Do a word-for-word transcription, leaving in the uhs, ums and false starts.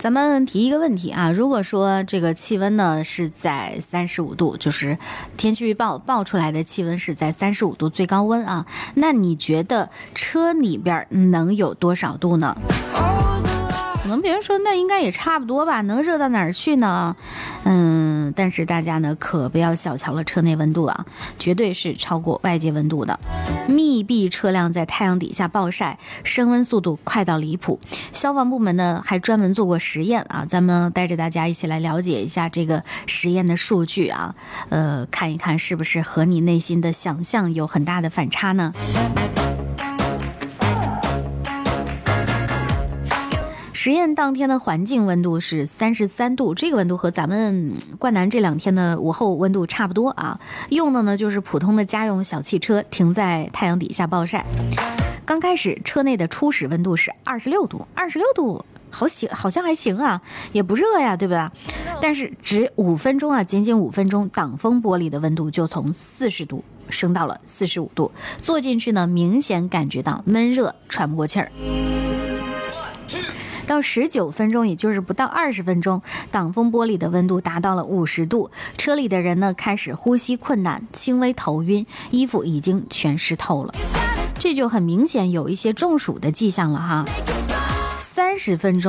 咱们提一个问题啊，如果说这个气温呢是在三十五度，就是天气预报报出来的气温是在三十五度最高温啊，那你觉得车里边能有多少度呢？可能别人说那应该也差不多吧，能热到哪儿去呢？嗯，但是大家呢可不要小瞧了车内温度啊，绝对是超过外界温度的。密闭车辆在太阳底下暴晒，升温速度快到离谱。消防部门呢还专门做过实验啊，咱们带着大家一起来了解一下这个实验的数据啊，呃，看一看是不是和你内心的想象有很大的反差呢？实验当天的环境温度是三十三度，这个温度和咱们灌南这两天的午后温度差不多啊。用的呢就是普通的家用小汽车，停在太阳底下暴晒。刚开始车内的初始温度是二十六度，二十六度好行，好像还行啊，也不热呀，对吧？但是只五分钟啊，仅仅五分钟，挡风玻璃的温度就从四十度升到了四十五度，坐进去呢，明显感觉到闷热，喘不过气儿。到十九分钟，也就是不到二十分钟，挡风玻璃的温度达到了五十度，车里的人呢开始呼吸困难，轻微头晕，衣服已经全湿透了，这就很明显有一些中暑的迹象了哈。三十分钟